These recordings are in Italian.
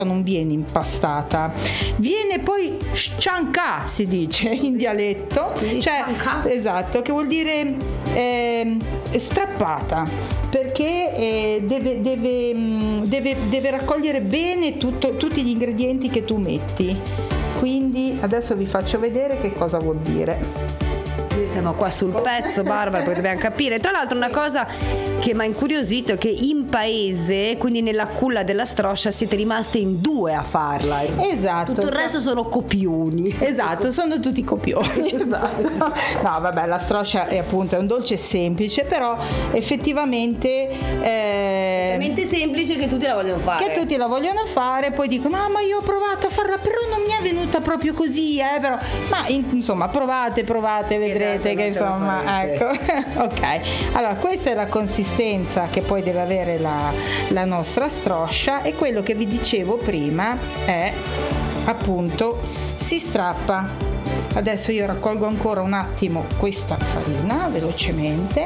non viene impastata, viene poi sciancà, si dice in dialetto, cioè, esatto, che vuol dire strappata, perché deve raccogliere bene tutti gli ingredienti che tu metti. Quindi adesso vi faccio vedere che cosa vuol dire. Noi siamo qua sul pezzo, Barbara, poi dobbiamo capire. Tra l'altro una cosa che mi ha incuriosito è che in paese, quindi nella culla della stroscia, siete rimaste in 2 a farla. Esatto. Tutto il resto sono copioni. Esatto, sono tutti copioni. Esatto. No, vabbè, la stroscia è appunto un dolce semplice, però effettivamente Talmente semplice che tutti la vogliono fare. Che tutti la vogliono fare, poi dicono: ma io ho provato a farla, però non mi è venuta proprio così, però. Ma insomma, provate, vedrete che insomma, ecco. Ok. Allora, questa è la consistenza che poi deve avere la nostra stroscia, e quello che vi dicevo prima è appunto si strappa. Adesso io raccolgo ancora un attimo questa farina velocemente,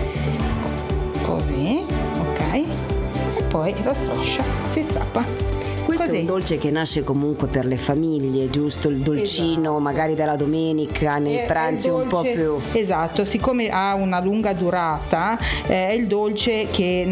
così, ok, e poi la stroscia si strappa. Questo Così. è un dolce che nasce comunque per le famiglie, giusto? Il dolcino, esatto, magari della domenica, nei pranzi un po' più. Esatto, siccome ha una lunga durata, è il dolce che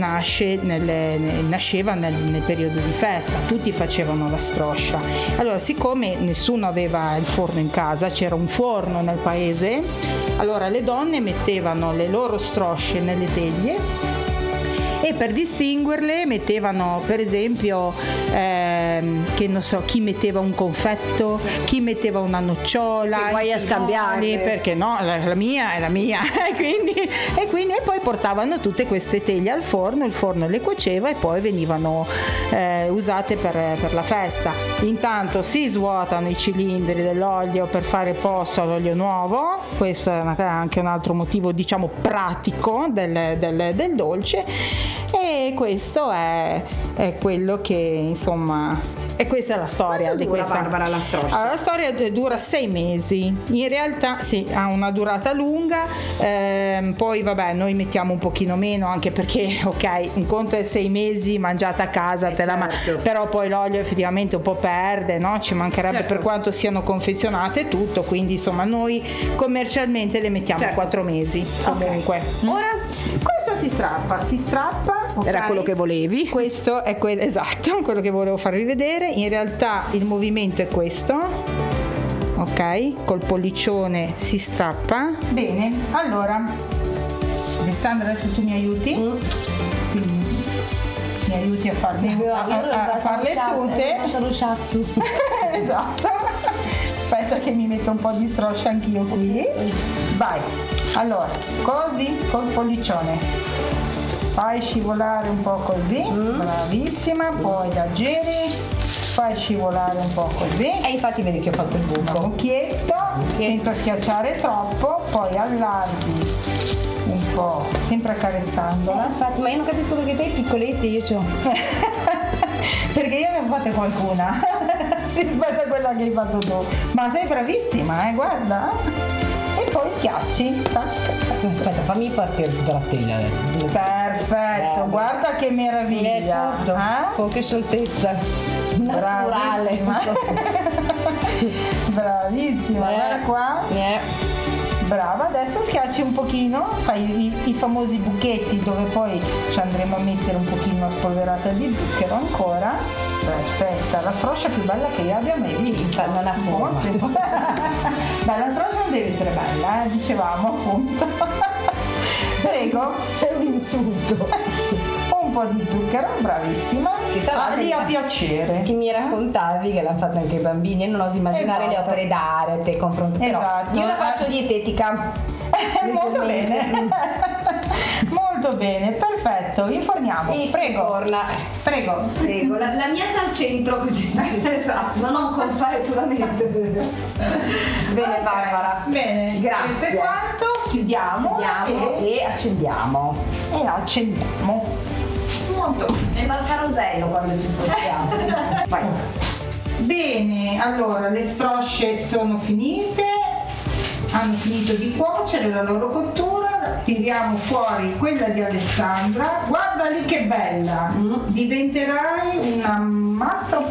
nasceva nel periodo di festa, tutti facevano la stroscia. Allora, siccome nessuno aveva il forno in casa, c'era un forno nel paese, allora le donne mettevano le loro strosce nelle teglie, e per distinguerle mettevano, per esempio, che non so, chi metteva un confetto, chi metteva una nocciola, che vai a scambiare, perché no, la mia è la mia. e poi portavano tutte queste teglie al forno, il forno le cuoceva e poi venivano usate per la festa. Intanto si svuotano i cilindri dell'olio per fare posto all'olio nuovo. Questo è anche un altro motivo, diciamo, pratico del dolce. E questo è quello che, insomma, e questa è la storia di questa. Barbara, la stroscia? Allora, la storia dura 6 mesi. In realtà sì, ha una durata lunga, poi vabbè, noi mettiamo un pochino meno, anche perché, ok, un conto è 6 mesi mangiata a casa, certo, però poi l'olio effettivamente un po' perde, no? Ci mancherebbe, certo, per quanto siano confezionate e tutto, quindi insomma noi commercialmente le mettiamo, certo, 4 mesi comunque. Okay. Ora questa si strappa. Okay. Era quello che volevi. Questo è esatto, quello che volevo farvi vedere. In realtà il movimento è questo, ok? Col pollicione si strappa. Bene, allora Alessandra, adesso tu mi aiuti. Quindi mi aiuti a farle tutte. Esatto. Aspetta che mi metto un po' di stroscia anch'io qui. Vai. Allora, così col pollicione. Fai scivolare un po' così, bravissima, poi la giri, fai scivolare un po' così. E infatti vedi che ho fatto il buco. Un cucchietto, senza schiacciare troppo, poi allarghi un po', sempre accarezzandola. Infatti, ma io non capisco perché te piccoletti, io c'ho. Perché io ne ho fatte qualcuna rispetto a quella che hai fatto tu. Ma sei bravissima, guarda. E poi schiacci, tac. Aspetta, fammi partire tutta la teglia adesso. Perfetto, guarda che meraviglia. Certo. Con che scioltezza naturale. Bravissima, guarda qua. Brava, adesso schiacci un pochino, fai i famosi buchetti dove poi ci andremo a mettere un pochino la spolverata di zucchero ancora. Perfetta, la stroscia più bella che io abbia mai visto. Non ha forma. Beh, la stroscia non deve essere bella, dicevamo appunto. Prego. È un insulto. Un po' di zucchero, bravissima. Lì a piacere. Che mi raccontavi che l'hanno fatto anche i bambini e non oso immaginare, esatto, le opere d'arte confrontate. Esatto. Io la faccio dietetica. Molto bene. Molto bene, perfetto. Inforniamo. Prego. Prego. La mia sta al centro così. Esatto. Non ho un confatturamente. Bene, okay. Barbara. Bene, grazie. Questo è quanto. Chiudiamo e accendiamo. Molto bene. Sembra il carosello quando ci spostiamo. Vai. Bene, allora le strosce sono finite, hanno finito di cuocere la loro cottura. Tiriamo fuori quella di Alessandra. Guarda lì che bella, diventerai una mastro